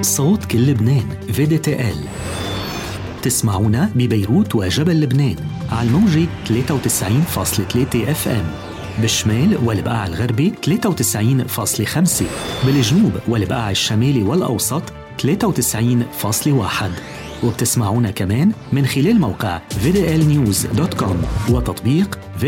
صوت كل لبنان VDTL. تسمعونا ببيروت وجبل لبنان على الموجة 93.3 FM، بالشمال والبقاع الغربي 93.5، بالجنوب والبقاع الشمالي والأوسط 93.1، وبتسمعونا كمان من خلال موقع VDLnews.com وتطبيق